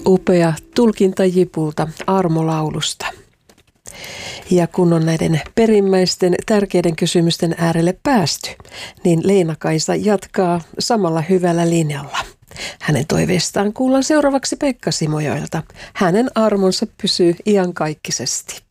Upea tulkinta Jipulta armolaulusta. Ja kun on näiden perimmäisten tärkeiden kysymysten äärelle päästy, niin Leena-Kaisa jatkaa samalla hyvällä linjalla. Hänen toiveestaan kuullaan seuraavaksi Pekka Simojoelta. Hänen armonsa pysyy iankaikkisesti.